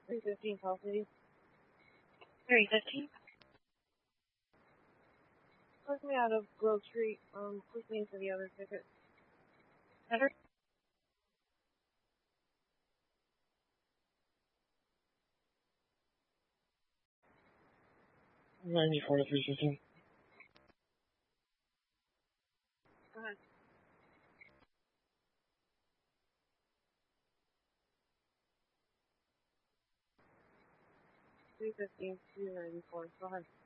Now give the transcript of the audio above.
315 Call City. 315. Push me out of Grove Street. Push me into the other ticket. Better? 94 to 315. Go ahead. $315, $294. Go ahead.